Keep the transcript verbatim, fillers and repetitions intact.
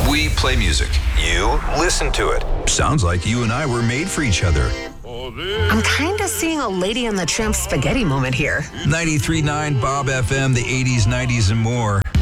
We play music. You listen to it. Sounds like you and I were made for each other. I'm kind of seeing a Lady and the Tramp spaghetti moment here. ninety-three point nine Bob F M, the eighties, nineties, and more.